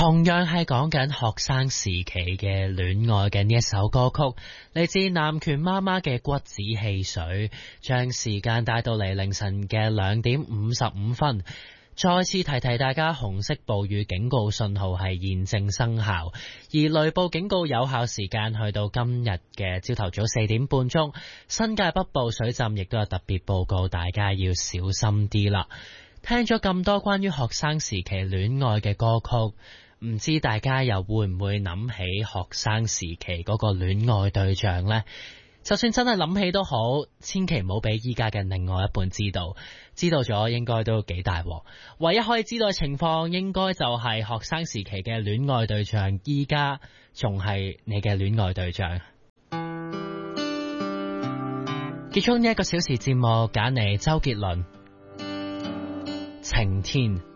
同樣係講緊學生時期嘅戀愛嘅呢一首歌曲，嚟自南拳媽媽嘅骨子汽水，將時間帶到嚟凌晨嘅2:55。再次提提大家，紅色暴雨警告信號係現正生效，而雷暴警告有效時間去到今日嘅朝頭早4:30。新界北部水浸亦都有特別報告，大家要小心啲啦。聽咗咁多關於學生時期戀愛嘅歌曲，唔知大家又會唔會諗起學生時期嗰個戀愛對象呢？就算真係諗起都好，千祈唔好俾依家嘅另外一半知道，知道咗應該都幾大鑊。唯一可以知道嘅情況，應該就係學生時期嘅戀愛對象依家仲係你嘅戀愛對象。結束呢1個小時節目，揀嚟周杰倫晴天。